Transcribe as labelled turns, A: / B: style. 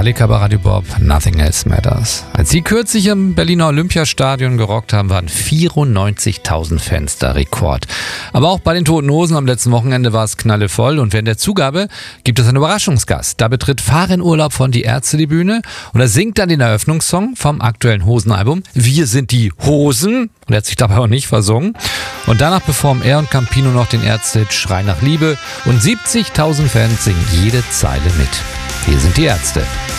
A: Metallica bei Radio Bob, Nothing Else Matters. Als sie kürzlich im Berliner Olympiastadion gerockt haben, waren 94.000 Fans der Rekord. Aber auch bei den Toten Hosen am letzten Wochenende war es knallevoll und während der Zugabe gibt es einen Überraschungsgast. Da betritt Farin Urlaub von Die Ärzte die Bühne und er singt dann den Eröffnungssong vom aktuellen Hosenalbum Wir sind die Hosen und er hat sich dabei auch nicht versungen. Und danach performen er und Campino noch den Ärzte-Hit Schrei nach Liebe und 70.000 Fans singen jede Zeile mit. Wir sind die Ärzte.